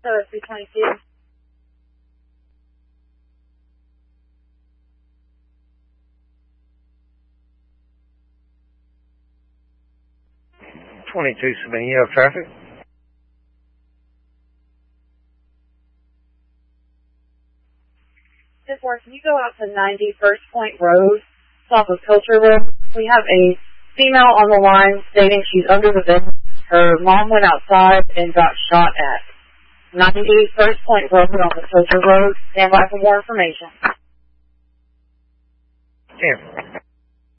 So it's 322. $22.70, you have traffic? This works. Can you go out to 90 First Point Road, off of Pilcher Road? We have a female on the line stating she's under the bed. Her mom went outside and got shot at. 90 First Point Road on the Pilcher Road. Stand by for more information. Yeah.